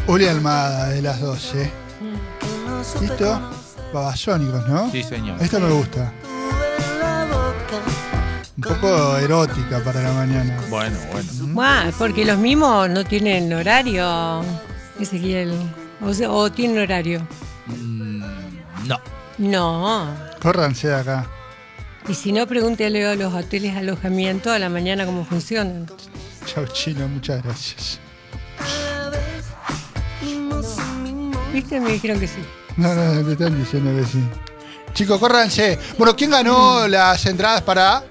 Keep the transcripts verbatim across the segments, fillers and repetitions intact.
Uli Almada de las doce. ¿Listo? Babasónicos, ¿no? Sí, señor. Esta me gusta. Un poco erótica para la mañana. Bueno, bueno. Buah, porque los mimos no tienen horario, Ezequiel. O, sea, o tienen horario. Mm, no. No. Córranse de acá. Y si no, pregúntele a los hoteles de alojamiento a la mañana cómo funcionan. Chau, Chino, muchas gracias. ¿Viste? Me dijeron que sí. No, no, te están diciendo que sí. Chicos, córranse. Bueno, ¿quién ganó las entradas para...?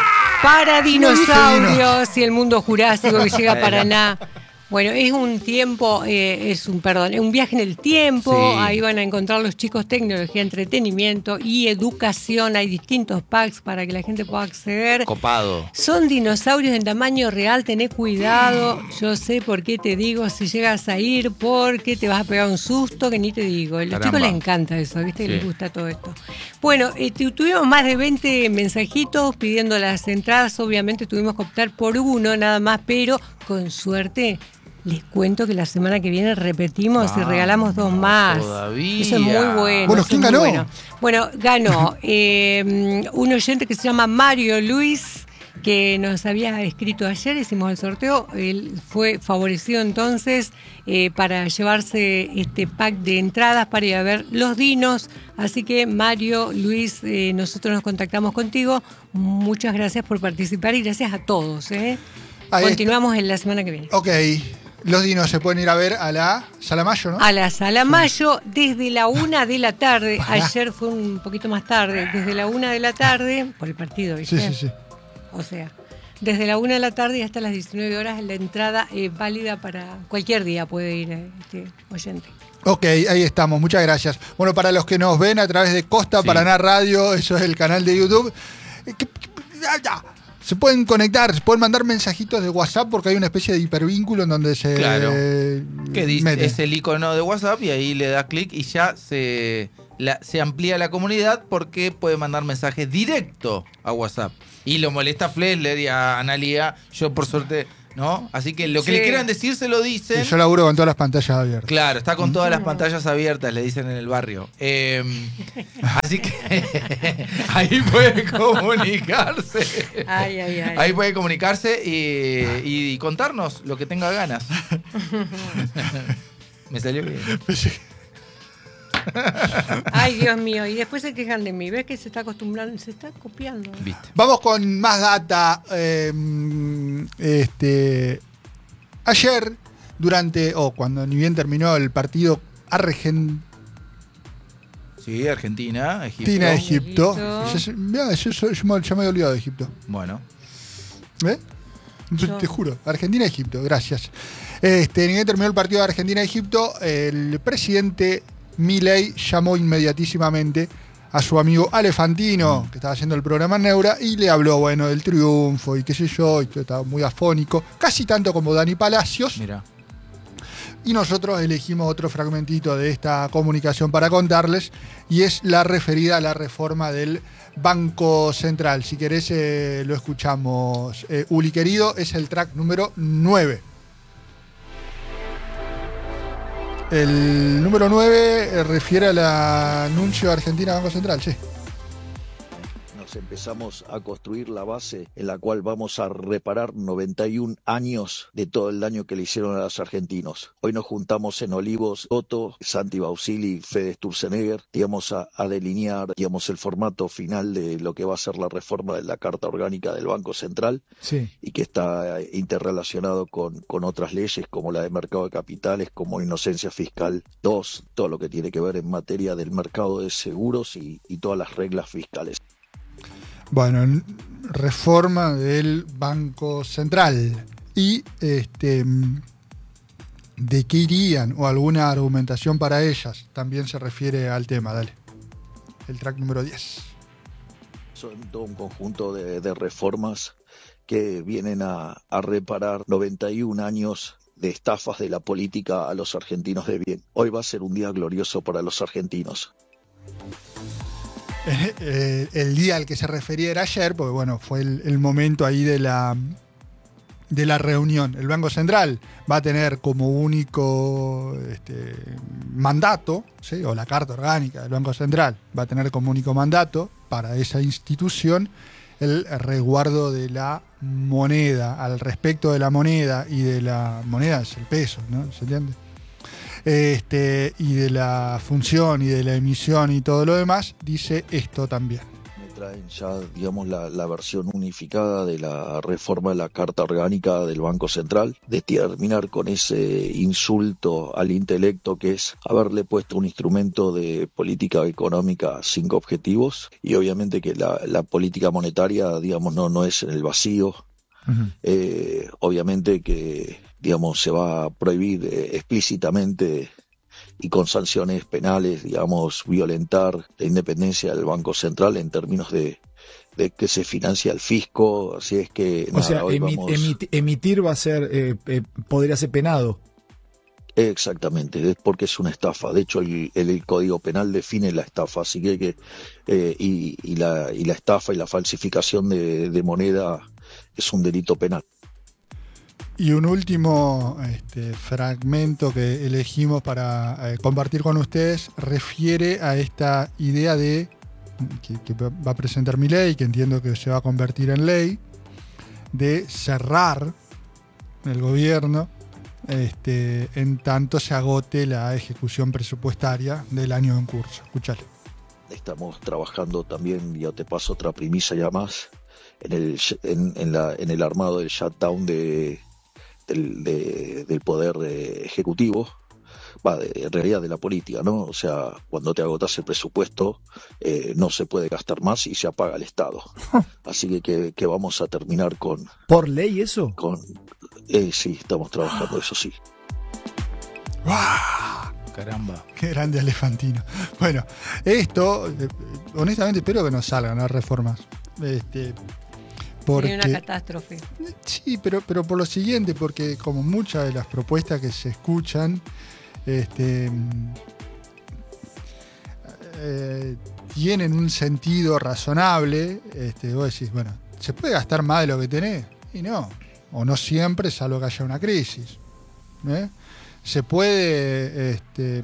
Para dinosaurios dinosaurios y el mundo jurásico que llega a Paraná. Bueno, es un tiempo, eh, es un, perdón, es un viaje en el tiempo. Sí. Ahí van a encontrar los chicos tecnología, entretenimiento y educación. Hay distintos packs para que la gente pueda acceder. Copado. Son dinosaurios en tamaño real, tené cuidado. Yo sé por qué te digo si llegas a ir, porque te vas a pegar un susto que ni te digo. A los Caramba. chicos les encanta eso, ¿viste? Sí. Les gusta todo esto. Bueno, eh, tu- tuvimos más de veinte mensajitos pidiendo las entradas. Obviamente tuvimos que optar por uno nada más, pero con suerte les cuento que la semana que viene repetimos y Vamos, regalamos dos más. todavía. Eso es muy bueno. Bueno, eso ¿quién es muy ganó? Bueno, bueno ganó eh, un oyente que se llama Mario Luis, que nos había escrito ayer, hicimos el sorteo, él fue favorecido entonces eh, para llevarse este pack de entradas para ir a ver los dinos, así que Mario, Luis, eh, nosotros nos contactamos contigo, muchas gracias por participar y gracias a todos. ¿eh? Ahí Continuamos en la semana que viene. Ok, los dinos se pueden ir a ver a la Sala Mayo, ¿no? A la Sala Mayo desde la una de la tarde, ayer fue un poquito más tarde, desde la una de la tarde, por el partido, ¿viste? Sí, sí, sí. O sea, desde la una de la tarde y hasta las diecinueve horas la entrada es válida para cualquier día, puede ir eh, este oyente. Ok, ahí estamos, muchas gracias. Bueno, para los que nos ven a través de Costa Sí. Paraná Radio, eso es el canal de YouTube, eh, que- que- ya, ya. Se pueden conectar, se pueden mandar mensajitos de WhatsApp porque hay una especie de hipervínculo en donde se Claro. eh, Que dice, mete. es el icono de WhatsApp y ahí le das clic y ya se, la- se amplía la comunidad porque puede mandar mensajes directo a WhatsApp. Y lo molesta a Flesler y a Analia. Yo, por suerte, ¿no? Así que lo que Sí. le quieran decir se lo dicen. Y yo laburo con todas las pantallas abiertas. Claro, está con todas las pantallas abiertas, le dicen en el barrio. Eh, así que ahí puede comunicarse. Ay, ay, ay. Ahí puede comunicarse y, y contarnos lo que tenga ganas. Me salió bien. Ay, Dios mío, y después se quejan de mí. ¿Ves que se está acostumbrando? Se está copiando. Viste. Vamos con más data. eh, este, ayer, durante, o cuando ni bien terminó el partido Argentina, Sí, Argentina, Egipto. Egipto. Egipto. Ya, se- mirá, yo, yo- yo me- ya me había olvidado de Egipto. Bueno, ¿Ves? Yo- Te juro, Argentina-Egipto, gracias. Este, ni bien terminó el partido de Argentina-Egipto, el presidente Milei llamó inmediatísimamente a su amigo Alefantino, que estaba haciendo el programa Neura, y le habló, bueno, del triunfo y qué sé yo, y todo estaba muy afónico, casi tanto como Dani Palacios. mira. Y nosotros elegimos otro fragmentito de esta comunicación para contarles, y es la referida a la reforma del Banco Central. Si querés, eh, lo escuchamos. Eh, Uli, querido, es el track número nueve. El número nueve eh, refiere al anuncio de Argentina Banco Central, sí. Nos empezamos a construir la base en la cual vamos a reparar noventa y un años de todo el daño que le hicieron a los argentinos. Hoy nos juntamos en Olivos, Otto, Santi Bausili, Fede Sturzenegger, digamos a, a delinear digamos, el formato final de lo que va a ser la reforma de la Carta Orgánica del Banco Central Sí. y que está eh, interrelacionado con, con otras leyes como la de mercado de capitales, como inocencia fiscal dos, todo lo que tiene que ver en materia del mercado de seguros y, y todas las reglas fiscales. Bueno, n- reforma del Banco Central. Y este, mm, de qué irían o alguna argumentación para ellas también se refiere al tema. Dale. El track número diez. Son todo un conjunto de, de reformas que vienen a, a reparar noventa y un años de estafas de la política a los argentinos de bien. Hoy va a ser un día glorioso para los argentinos. Eh, el día al que se refería era ayer, porque bueno, fue el, el momento ahí de la de la reunión. El Banco Central va a tener como único este, mandato, ¿sí? O la Carta Orgánica del Banco Central va a tener como único mandato para esa institución el resguardo de la moneda. Al respecto de la moneda y de la moneda es el peso, ¿no? ¿Se entiende? Este, y de la función y de la emisión y todo lo demás, dice esto también. Traen ya, digamos, la, la versión unificada de la reforma de la Carta Orgánica del Banco Central, de terminar con ese insulto al intelecto que es haberle puesto un instrumento de política económica sin objetivos, y obviamente que la, la política monetaria, digamos, no, no es en el vacío. Uh-huh. Eh, obviamente que, digamos, se va a prohibir eh, explícitamente y con sanciones penales, digamos, violentar la independencia del Banco Central en términos de, de que se financia el fisco. Así es que o nada, sea, hoy emi- vamos... emit- emitir va a ser, eh, eh, podría ser penado. Exactamente, es porque es una estafa. De hecho, el, el, el Código Penal define la estafa, así que, que eh, y, y, la, y la estafa y la falsificación de, de moneda es un delito penal. Y un último este, fragmento que elegimos para eh, compartir con ustedes refiere a esta idea de que, que va a presentar Milei, que entiendo que se va a convertir en ley, de cerrar el gobierno este, en tanto se agote la ejecución presupuestaria del año en curso. Escuchale. Estamos trabajando también, ya te paso otra premisa ya más, en el, en, en la, en el armado del shutdown de Del, de, del poder eh, ejecutivo, va, de, en realidad de la política, ¿no? O sea, cuando te agotas el presupuesto, eh, no se puede gastar más y se apaga el Estado. Así que, que, que vamos a terminar con... ¿Por ley eso? Con, eh, sí, estamos trabajando, eso sí. ¡Wow! Caramba. Qué grande Alefantino. Bueno, esto, eh, honestamente espero que no salgan las reformas. Este... Porque, sería una catástrofe. Sí, pero, pero por lo siguiente, porque como muchas de las propuestas que se escuchan este, eh, tienen un sentido razonable, este, vos decís, bueno, ¿se puede gastar más de lo que tenés? Y no, o no siempre, salvo que haya una crisis. ¿eh? Se puede, este,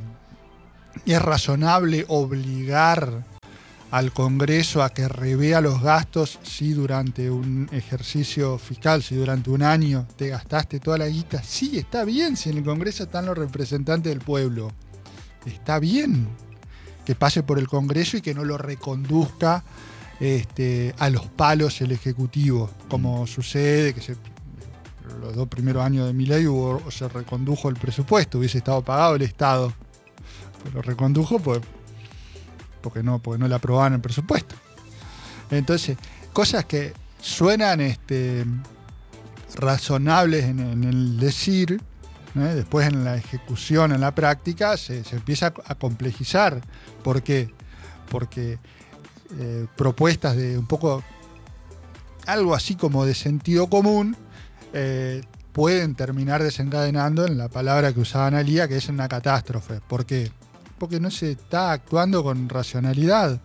y es razonable obligar al Congreso a que revea los gastos si durante un ejercicio fiscal, si durante un año te gastaste toda la guita. Sí, está bien si en el Congreso están los representantes del pueblo. Está bien que pase por el Congreso y que no lo reconduzca este, a los palos el Ejecutivo, como sucede, que se, los dos primeros años de Milei hubo, se recondujo el presupuesto, hubiese estado pagado el Estado. Pero lo recondujo pues porque no, porque no le aprobaban el presupuesto. Entonces, cosas que suenan este, razonables en, en el decir, ¿eh? Después en la ejecución, en la práctica, se, se empieza a, a complejizar. ¿Por qué? Porque eh, propuestas de un poco, algo así como de sentido común, eh, pueden terminar desencadenando en la palabra que usaba Analía, que es una catástrofe. ¿Por qué? Porque no se está actuando con racionalidad.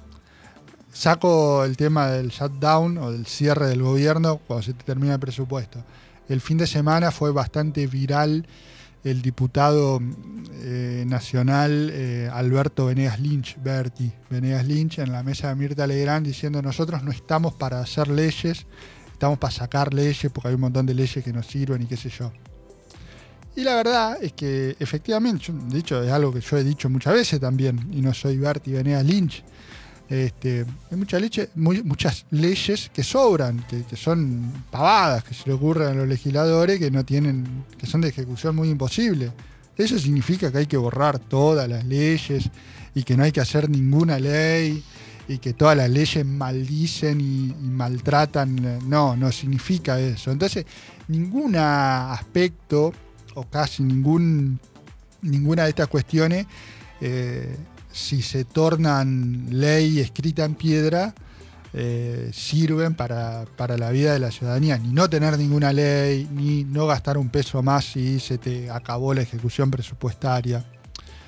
Saco el tema del shutdown o del cierre del gobierno cuando se termina el presupuesto. El fin de semana fue bastante viral el diputado eh, nacional eh, Alberto Venegas Lynch, Berti Venegas Lynch, en la mesa de Mirta Legrand diciendo: nosotros no estamos para hacer leyes, estamos para sacar leyes porque hay un montón de leyes que nos sirven y qué sé yo. Y la verdad es que efectivamente, yo, de hecho es algo que yo he dicho muchas veces también, y no soy Berti Venegas Lynch, este, hay mucha leche, muy, muchas leyes que sobran, que, que son pavadas, que se le ocurren a los legisladores, que no tienen, que son de ejecución muy imposible. Eso significa que hay que borrar todas las leyes y que no hay que hacer ninguna ley y que todas las leyes maldicen y, y maltratan. No, no significa eso. Entonces, ningún aspecto o casi ningún, ninguna de estas cuestiones, eh, si se tornan ley escrita en piedra, eh, sirven para, para la vida de la ciudadanía. Ni no tener ninguna ley, ni no gastar un peso más si se te acabó la ejecución presupuestaria.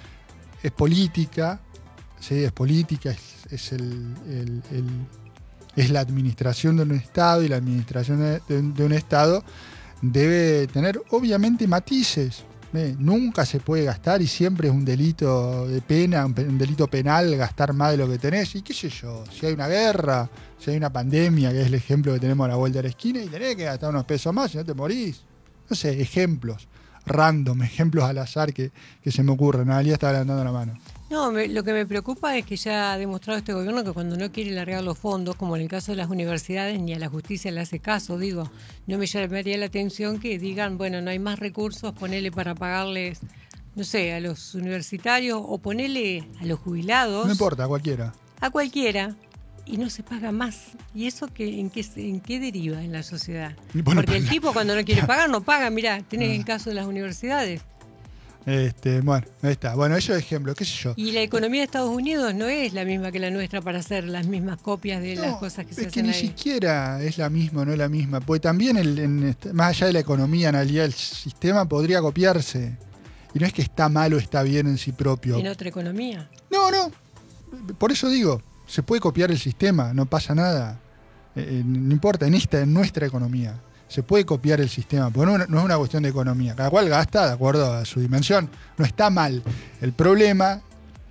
Es política, ¿sí? Es política, es, es el, el, el, es la administración de un Estado, y la administración de, de, de un Estado debe tener obviamente matices. ¿eh? Nunca se puede gastar, y siempre es un delito de pena, un, un delito penal gastar más de lo que tenés. Y qué sé yo, si hay una guerra, si hay una pandemia, que es el ejemplo que tenemos a la vuelta de la esquina, y tenés que gastar unos pesos más, si no te morís. No sé, ejemplos random, ejemplos al azar que, que se me ocurren. Analía está levantando la mano. No, me, lo que me preocupa es que ya ha demostrado este gobierno que cuando no quiere largar los fondos, como en el caso de las universidades, ni a la justicia le hace caso, digo. No me llamaría la atención que digan, bueno, no hay más recursos, ponele para pagarles, no sé, a los universitarios o ponele a los jubilados. No importa, a cualquiera. A cualquiera. Y no se paga más. ¿Y eso qué, en, qué, en qué deriva en la sociedad? Bueno, Porque el la... tipo cuando no quiere pagar, no paga. Mirá, tenés ah. el caso de las universidades. Este, bueno, ahí está. Bueno, esos ejemplos, qué sé yo. Y la economía de Estados Unidos no es la misma que la nuestra para hacer las mismas copias de no, las cosas que se hacen ahí. Es que ni siquiera es la misma, no es la misma. Porque también, el, en, más allá de la economía, en realidad el sistema podría copiarse. Y no es que está mal o está bien en sí propio. ¿En otra economía? No, no. Por eso digo, se puede copiar el sistema, no pasa nada. Eh, no importa, en esta, en nuestra economía. Se puede copiar el sistema, porque no, no es una cuestión de economía. Cada cual gasta de acuerdo a su dimensión. No está mal. El problema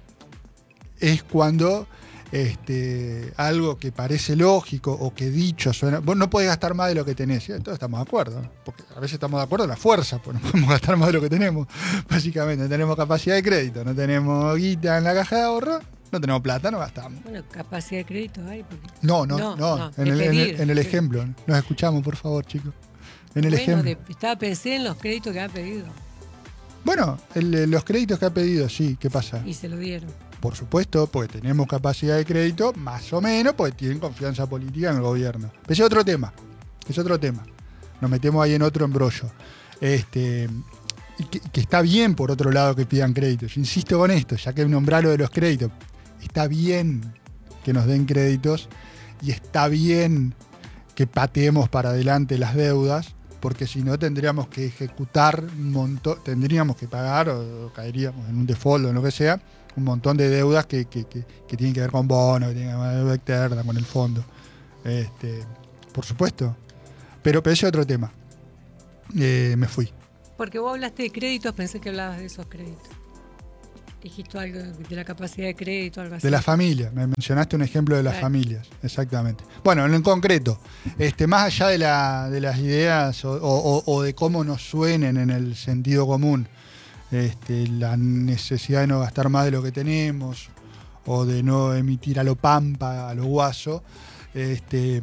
es cuando este, algo que parece lógico o que dicho suena... Vos no podés gastar más de lo que tenés. ¿sí? Todos estamos de acuerdo. ¿no? Porque a veces estamos de acuerdo en la fuerza, pues no podemos gastar más de lo que tenemos. Básicamente, no tenemos capacidad de crédito, no tenemos guita en la caja de ahorro. No tenemos plata, no gastamos. Bueno, capacidad de crédito hay. Porque... No, no, no. no, no en, el, en, el, en el ejemplo. Nos escuchamos, por favor, chicos. En el bueno, ejemplo. De, estaba pensé en los créditos que ha pedido. Bueno, el, los créditos que ha pedido, sí. ¿Qué pasa? Y se lo dieron. Por supuesto, porque tenemos capacidad de crédito, más o menos, porque tienen confianza política en el gobierno. Pero ese es otro tema. Es otro tema. Nos metemos ahí en otro embrollo. Este... Y que, que está bien, por otro lado, que pidan créditos. Yo insisto con esto, ya que nombré lo de los créditos. Está bien que nos den créditos y está bien que pateemos para adelante las deudas, porque si no tendríamos que ejecutar un montón, tendríamos que pagar o, o caeríamos en un default o en lo que sea, un montón de deudas que, que, que, que tienen que ver con bonos, que tienen que ver con deuda externa, con el fondo. Este, por supuesto. Pero, pero ese es otro tema. Eh, me fui. Porque vos hablaste de créditos, pensé que hablabas de esos créditos. Dijiste algo de la capacidad de crédito, algo así. De las familias, me mencionaste un ejemplo de las claro. familias, exactamente. Bueno, en concreto, este, más allá de, la, de las ideas o, o, o de cómo nos suenen en el sentido común, este, la necesidad de no gastar más de lo que tenemos o de no emitir a lo pampa, a lo guaso, este,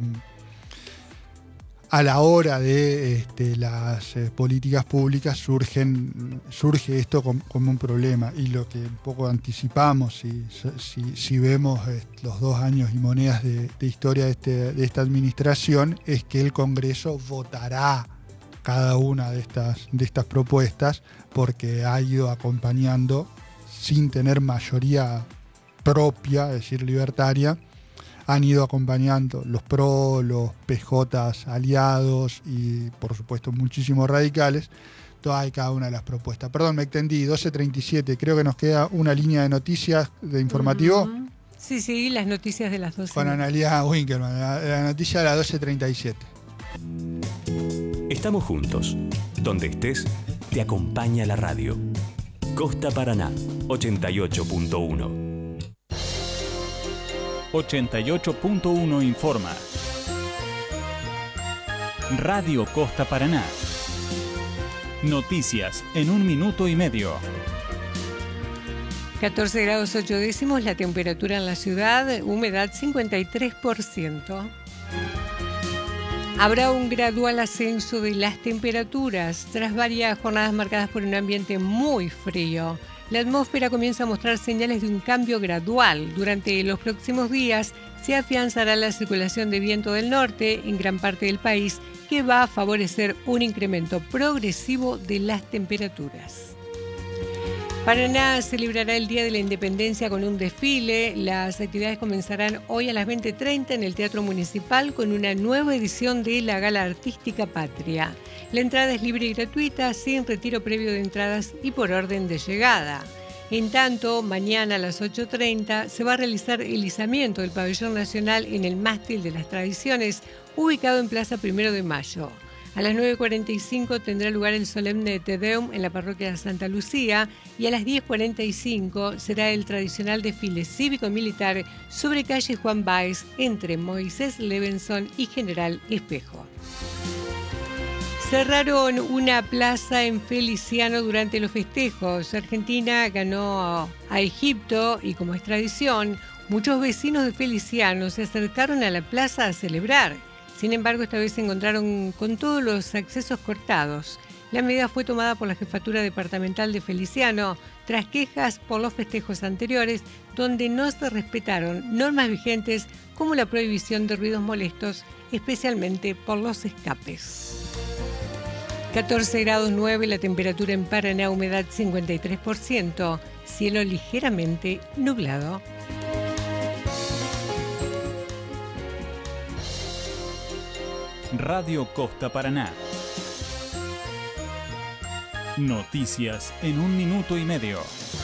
a la hora de este, las eh, políticas públicas surgen, surge esto com, como un problema. Y lo que un poco anticipamos, si, si, si vemos eh, los dos años y monedas de, de historia de, este, de esta administración, es que el Congreso votará cada una de estas, de estas propuestas, porque ha ido acompañando, sin tener mayoría propia, es decir, libertaria, han ido acompañando los P R O, los P J aliados y, por supuesto, muchísimos radicales, todas y cada una de las propuestas. Perdón, me extendí, doce treinta y siete, creo que nos queda una línea de noticias de informativo. Mm-hmm. Sí, sí, las noticias de las doce. Con Analía Winkelmann, la, la noticia de las doce treinta y siete. Estamos juntos. Donde estés, te acompaña la radio. Costa Paraná, ochenta y ocho punto uno. ochenta y ocho punto uno informa. Radio Costa Paraná. Noticias en un minuto y medio. catorce grados ocho décimos la temperatura en la ciudad, humedad cincuenta y tres por ciento. Habrá un gradual ascenso de las temperaturas tras varias jornadas marcadas por un ambiente muy frío. La atmósfera comienza a mostrar señales de un cambio gradual. Durante los próximos días se afianzará la circulación de viento del norte en gran parte del país, que va a favorecer un incremento progresivo de las temperaturas. Paraná celebrará el Día de la Independencia con un desfile. Las actividades comenzarán hoy a las veinte treinta en el Teatro Municipal con una nueva edición de la Gala Artística Patria. La entrada es libre y gratuita, sin retiro previo de entradas y por orden de llegada. En tanto, mañana a las ocho treinta se va a realizar el izamiento del pabellón nacional en el mástil de las tradiciones, ubicado en Plaza Primero de Mayo. A las nueve cuarenta y cinco tendrá lugar el solemne Te Deum en la parroquia de Santa Lucía y a las diez cuarenta y cinco será el tradicional desfile cívico-militar sobre calle Juan Báez entre Moisés Levenson y General Espejo. Cerraron una plaza en Feliciano durante los festejos. Argentina ganó a Egipto y, como es tradición, muchos vecinos de Feliciano se acercaron a la plaza a celebrar. Sin embargo, esta vez se encontraron con todos los accesos cortados. La medida fue tomada por la Jefatura Departamental de Feliciano tras quejas por los festejos anteriores, donde no se respetaron normas vigentes como la prohibición de ruidos molestos, especialmente por los escapes. catorce grados nueve la temperatura en Paraná, humedad cincuenta y tres por ciento, cielo ligeramente nublado. Radio Costa Paraná. Noticias en un minuto y medio.